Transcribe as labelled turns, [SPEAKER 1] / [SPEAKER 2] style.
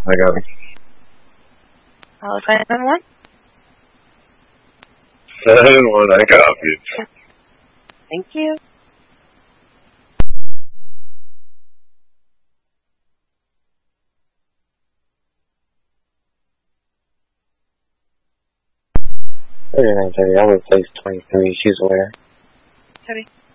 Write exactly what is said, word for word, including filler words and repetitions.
[SPEAKER 1] I got him.
[SPEAKER 2] Hello, five nine one?
[SPEAKER 1] seven one, I got you.
[SPEAKER 2] Thank you.
[SPEAKER 3] thirty-nine thirty, I'll replace twenty-three. She's aware.
[SPEAKER 2] Sorry.